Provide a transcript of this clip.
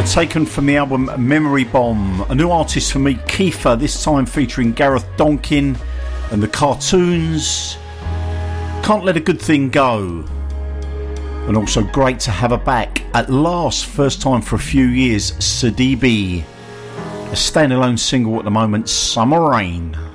Taken from the album Memory Bomb. A new artist for me, Kiefer, this time featuring Gareth Donkin and the Cartoons. Can't Let a Good Thing Go. And also great to have her back at last, first time for a few years, Sidibe. A standalone single at the moment, Summer Rain.